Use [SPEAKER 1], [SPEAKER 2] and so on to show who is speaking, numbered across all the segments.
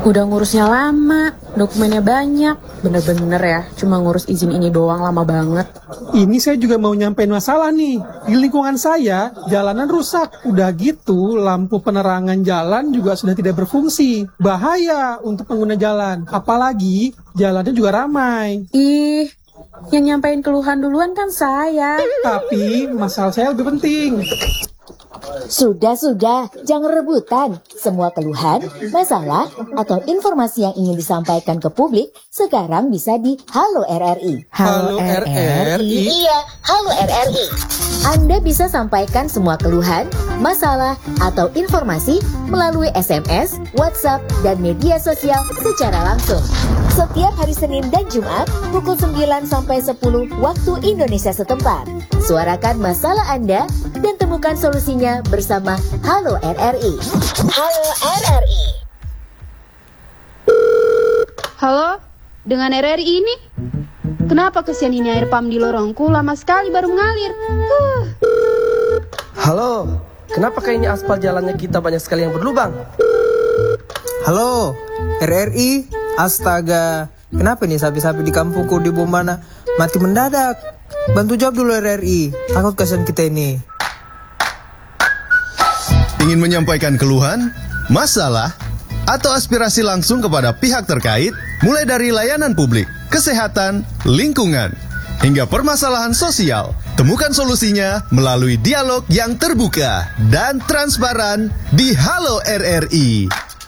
[SPEAKER 1] Udah ngurusnya lama, dokumennya banyak. Bener-bener ya, cuma ngurus izin ini doang lama banget.
[SPEAKER 2] Ini saya juga mau nyampein masalah nih. Di lingkungan saya, jalanan rusak. Udah gitu, lampu penerangan jalan juga sudah tidak berfungsi. Bahaya untuk pengguna jalan. Apalagi, jalannya juga ramai.
[SPEAKER 1] Ih, yang nyampein keluhan duluan kan saya.
[SPEAKER 2] Tapi, masalah saya lebih penting.
[SPEAKER 3] Sudah, jangan rebutan. Semua keluhan, masalah, atau informasi yang ingin disampaikan ke publik sekarang bisa di Halo RRI.
[SPEAKER 2] Halo RRI?
[SPEAKER 3] Iya, Halo RRI. Anda bisa sampaikan semua keluhan, masalah, atau informasi melalui SMS, WhatsApp, dan media sosial secara langsung. Setiap hari Senin dan Jumat, pukul 9 sampai 10 waktu Indonesia setempat. Suarakan masalah Anda dan temukan solusinya bersama Halo RRI. Halo RRI.
[SPEAKER 4] Halo, dengan RRI ini? Kenapa kesian ini air pam di lorongku lama sekali baru mengalir?
[SPEAKER 5] Halo, kenapa kayaknya aspal jalannya kita banyak sekali yang berlubang?
[SPEAKER 6] Halo, RRI. Astaga, kenapa nih sapi-sapi di kampungku di Bomana mati mendadak? Bantu jawab dulu RRI, takut kasihan kita ini.
[SPEAKER 7] Ingin menyampaikan keluhan, masalah, atau aspirasi langsung kepada pihak terkait, mulai dari layanan publik, kesehatan, lingkungan, hingga permasalahan sosial. Temukan solusinya melalui dialog yang terbuka dan transparan di Halo RRI.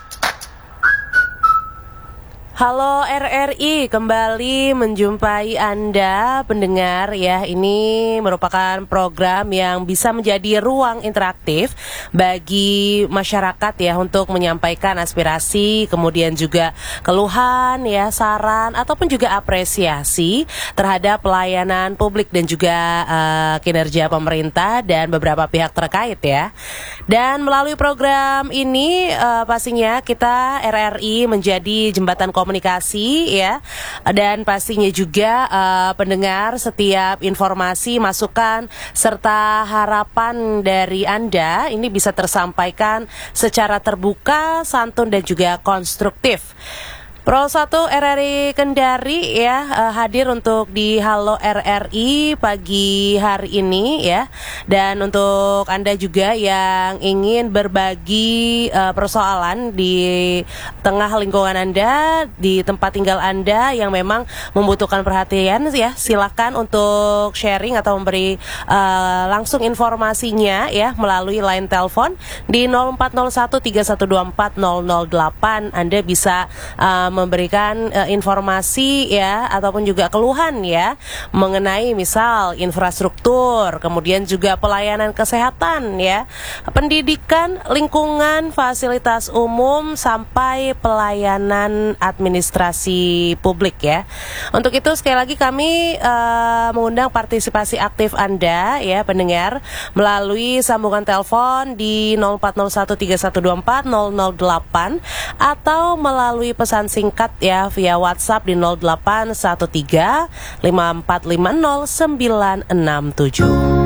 [SPEAKER 8] Halo RRI, kembali menjumpai Anda pendengar ya. Ini merupakan program yang bisa menjadi ruang interaktif bagi masyarakat ya untuk menyampaikan aspirasi, kemudian juga keluhan ya, saran ataupun juga apresiasi terhadap pelayanan publik dan juga kinerja pemerintah dan beberapa pihak terkait ya. Dan melalui program ini pastinya kita RRI menjadi jembatan komunikasi ya, dan pastinya juga pendengar setiap informasi, masukan serta harapan dari Anda ini bisa tersampaikan secara terbuka, santun dan juga konstruktif. Pro 1 RRI Kendari ya hadir untuk di Halo RRI pagi hari ini ya. Dan untuk Anda juga yang ingin berbagi persoalan di tengah lingkungan Anda, di tempat tinggal Anda yang memang membutuhkan perhatian ya, silakan untuk sharing atau memberi langsung informasinya ya melalui line telepon di 0401 3124 008. Anda bisa memberikan informasi ya ataupun juga keluhan ya mengenai misal infrastruktur, kemudian juga pelayanan kesehatan ya, pendidikan, lingkungan, fasilitas umum sampai pelayanan administrasi publik ya. Untuk itu sekali lagi kami mengundang partisipasi aktif Anda ya pendengar melalui sambungan telepon di 0401 3124 008 atau melalui pesan singkat ya via WhatsApp di 0813 5450 967.